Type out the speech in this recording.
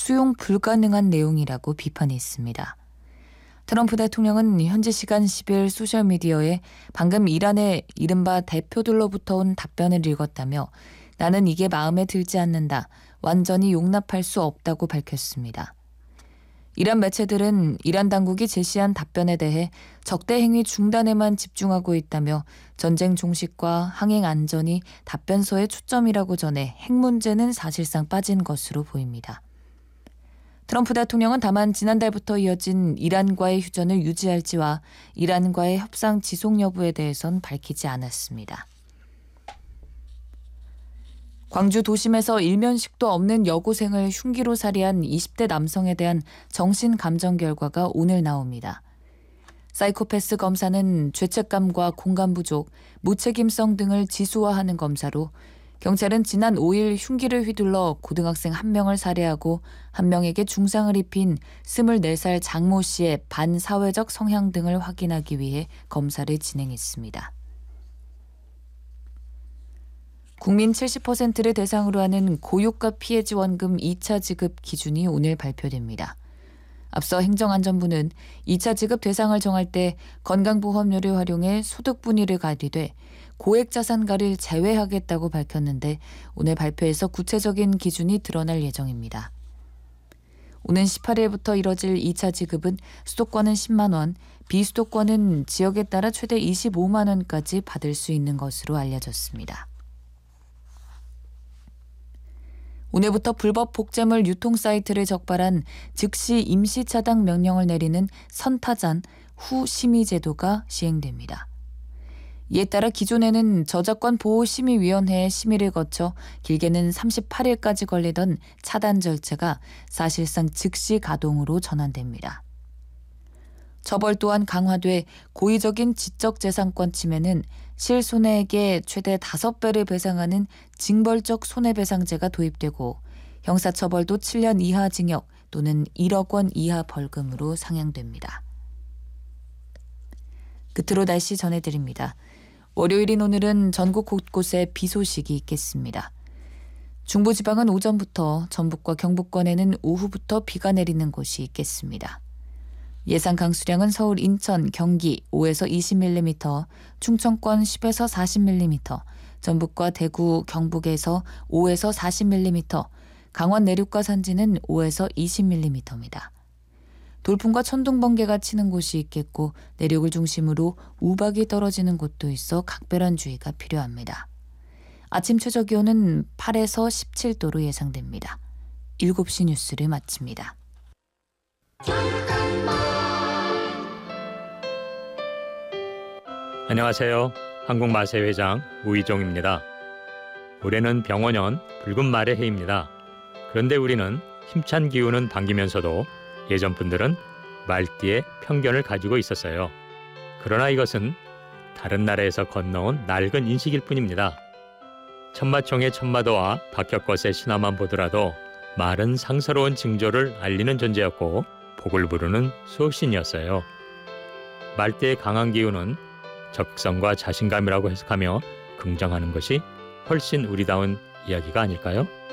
수용 불가능한 내용이라고 비판했습니다. 트럼프 대통령은 현지 시간 10일 소셜미디어에 방금 이란의 이른바 대표들로부터 온 답변을 읽었다며 나는 이게 마음에 들지 않는다. 완전히 용납할 수 없다고 밝혔습니다. 이란 매체들은 이란 당국이 제시한 답변에 대해 적대 행위 중단에만 집중하고 있다며 전쟁 종식과 항행 안전이 답변서의 초점이라고 전해 핵 문제는 사실상 빠진 것으로 보입니다. 트럼프 대통령은 다만 지난달부터 이어진 이란과의 휴전을 유지할지와 이란과의 협상 지속 여부에 대해선 밝히지 않았습니다. 광주 도심에서 일면식도 없는 여고생을 흉기로 살해한 20대 남성에 대한 정신감정 결과가 오늘 나옵니다. 사이코패스 검사는 죄책감과 공감 부족, 무책임성 등을 지수화하는 검사로 경찰은 지난 5일 흉기를 휘둘러 고등학생 1명을 살해하고 1명에게 중상을 입힌 24살 장모 씨의 반사회적 성향 등을 확인하기 위해 검사를 진행했습니다. 국민 70%를 대상으로 하는 고유가 피해 지원금 2차 지급 기준이 오늘 발표됩니다. 앞서 행정안전부는 2차 지급 대상을 정할 때 건강보험료를 활용해 소득 분위를 가리되 고액 자산가를 제외하겠다고 밝혔는데 오늘 발표에서 구체적인 기준이 드러날 예정입니다. 오는 18일부터 이뤄질 2차 지급은 수도권은 10만 원, 비수도권은 지역에 따라 최대 25만 원까지 받을 수 있는 것으로 알려졌습니다. 오늘부터 불법 복제물 유통 사이트를 적발한 즉시 임시 차단 명령을 내리는 선타잔 후 심의 제도가 시행됩니다. 이에 따라 기존에는 저작권 보호심의위원회의 심의를 거쳐 길게는 38일까지 걸리던 차단 절차가 사실상 즉시 가동으로 전환됩니다. 처벌 또한 강화돼 고의적인 지적재산권 침해는 실손해액의 최대 5배를 배상하는 징벌적 손해배상제가 도입되고 형사처벌도 7년 이하 징역 또는 1억 원 이하 벌금으로 상향됩니다. 끝으로 날씨 전해드립니다. 월요일인 오늘은 전국 곳곳에 비 소식이 있겠습니다. 중부지방은 오전부터, 전북과 경북권에는 오후부터 비가 내리는 곳이 있겠습니다. 예상 강수량은 서울, 인천, 경기 5에서 20mm, 충청권 10에서 40mm, 전북과 대구, 경북에서 5에서 40mm, 강원 내륙과 산지는 5에서 20mm입니다. 돌풍과 천둥, 번개가 치는 곳이 있겠고 내륙을 중심으로 우박이 떨어지는 곳도 있어 각별한 주의가 필요합니다. 아침 최저 기온은 8에서 17도로 예상됩니다. 7시 뉴스를 마칩니다. 안녕하세요. 한국마쇠회장 우희종입니다. 올해는 병원연 붉은 말의 해입니다. 그런데 우리는 힘찬 기운은 당기면서도 예전 분들은 말띠에 편견을 가지고 있었어요. 그러나 이것은 다른 나라에서 건너온 낡은 인식일 뿐입니다. 천마총의 천마도와 박혁것의 신화만 보더라도 말은 상서로운 징조를 알리는 존재였고 복을 부르는 수호신이었어요. 말띠의 강한 기운은 적극성과 자신감이라고 해석하며 긍정하는 것이 훨씬 우리다운 이야기가 아닐까요?